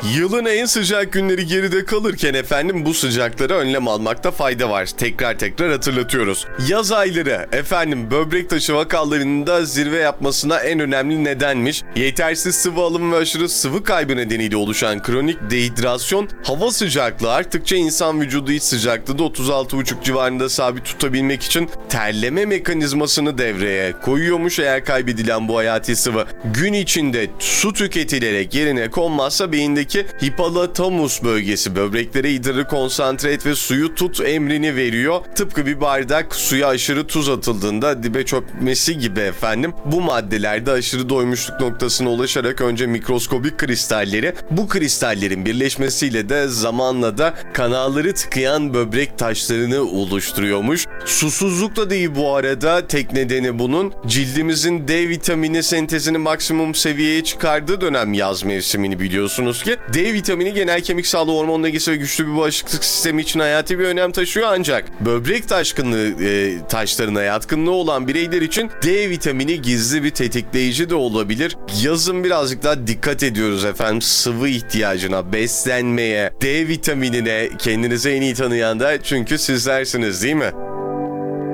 Yılın en sıcak günleri geride kalırken efendim bu sıcaklara önlem almakta fayda var. Tekrar hatırlatıyoruz. Yaz ayları efendim böbrek taşı vakalarının da zirve yapmasına en önemli nedenmiş. Yetersiz sıvı alımı ve aşırı sıvı kaybı nedeniyle oluşan kronik dehidrasyon, hava sıcaklığı arttıkça insan vücudu iç sıcaklığı da 36,5 civarında sabit tutabilmek için terleme mekanizmasını devreye koyuyormuş. Eğer kaybedilen bu hayati sıvı gün içinde su tüketilerek yerine konmazsa beyindeki hipotalamus bölgesi böbreklere idrarı konsantre et ve suyu tut emrini veriyor. Tıpkı bir bardak suya aşırı tuz atıldığında dibe çökmesi gibi efendim. Bu maddelerde aşırı doymuşluk noktasına ulaşarak önce mikroskobik kristalleri, bu kristallerin birleşmesiyle de zamanla da kanalları tıkayan böbrek taşlarını oluşturuyormuş. Susuzluk da değil bu arada, tek nedeni bunun cildimizin D vitamini sentezini maksimum seviyeye çıkardığı dönem yaz mevsimini biliyorsunuz ki. D vitamini genel kemik sağlığı, hormon dengesi ve güçlü bir bağışıklık sistemi için hayati bir önem taşıyor, ancak böbrek taşlarına yatkınlığı olan bireyler için D vitamini gizli bir tetikleyici de olabilir. Yazın birazcık daha dikkat ediyoruz efendim sıvı ihtiyacına, beslenmeye, D vitaminine, kendinize en iyi tanıyan da çünkü sizlersiniz değil mi?